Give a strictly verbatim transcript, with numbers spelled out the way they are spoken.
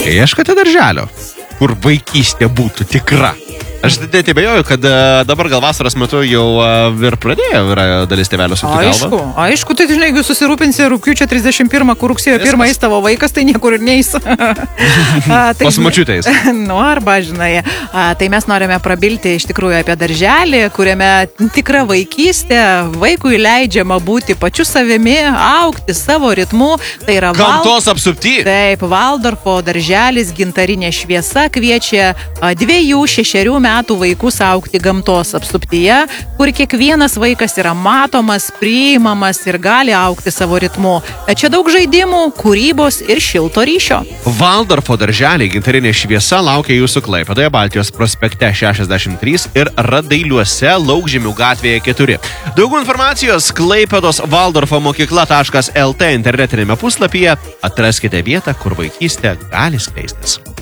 Ieškote darželio, kur vaikystė būtų tikra. Aš net abejoju, kad dabar gal vasaros metu jau ir pradėjo yra dalis tėvelio sukti galvą. Aišku, aišku, tai žinai, jeigu susirūpinsi rūpiučio trisdešimt pirmą, kur rugsėjo pirmą eis tavo vaikas, tai niekur ir neis. Pas močiutės. Nu, arba, žinai, a, tai mes norime prabilti iš tikrųjų apie darželį, kuriame tikra vaikystė, vaikui leidžiama būti pačiu savimi, augti savo ritmu. Tai yra gamtos apsupty. Taip, Valdorfo darželis Gintarinė šviesa kviečia a, dviejų šešerių metų metų vaikus augti gamtos apsuptyje, kur kiekvienas vaikas yra matomas, priimamas ir gali augti savo ritmu. Čia daug žaidimų, kūrybos ir šilto ryšio. Valdorfo darželiai Gintarinė šviesa laukia jūsų Klaipėdoje, Baltijos prospekte šešiasdešimt trys ir Radailiuose, Laukžemių gatvėje keturi. Daugiau informacijos Klaipėdos Valdorfo mokykla taškas el tė internetinėme puslapyje. Atraskite vietą, kur vaikystė gali skleistis.